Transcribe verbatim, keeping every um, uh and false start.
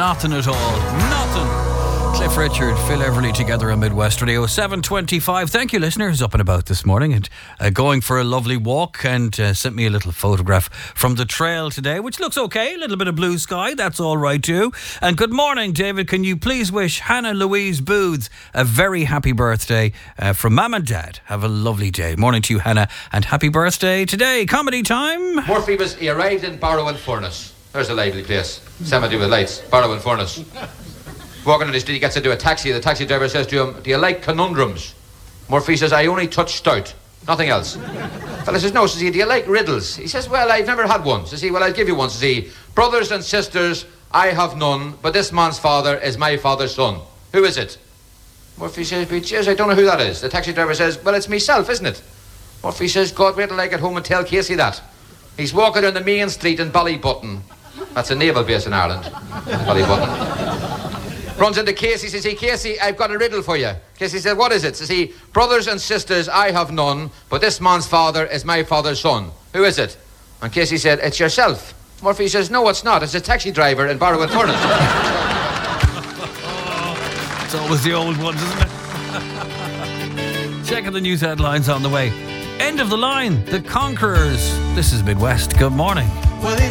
nothing at all. Nothing. Cliff Richard, Phil Everly together on Midwest Radio. seven twenty-five. Thank you, listeners, up and about this morning and uh, going for a lovely walk, and uh, sent me a little photograph from the trail today, which looks okay. A little bit of blue sky. That's all right too. And good morning, David. Can you please wish Hannah Louise Booths a very happy birthday uh, from Mum and Dad? Have a lovely day. Morning to you, Hannah, and happy birthday today. Comedy time. Murphy was, he arrived in Barrow Furnace. There's a lively place. Seventy with lights. Barrow Furnace. Walking on the street, he gets into a taxi. The taxi driver says to him, "Do you like conundrums?" Murphy says, "I only touch stout, nothing else." Fella says, "No," says he, "do you like riddles?" He says, "Well, I've never had one." Says he, "Well, I'll give you one." Says he, "Brothers and sisters, I have none, but this man's father is my father's son. Who is it?" Murphy says, "But jeez, I don't know who that is." The taxi driver says, "Well, it's myself, isn't it?" Murphy says, "God, wait till I get home and tell Casey that. He's walking down the main street in Ballybutton." That's a naval base in Ireland. Ballybutton. Runs into Casey, says he, "Casey, I've got a riddle for you." Casey says, "What is it?" Says he, "Brothers and sisters, I have none, but this man's father is my father's son. Who is it?" And Casey said, "It's yourself." Murphy says, "No, it's not. It's a taxi driver in Barrow Furnace." It's always the old ones, isn't it? Checking the news headlines on the way. End of the line. The Conquerors. This is Midwest. Good morning. Well,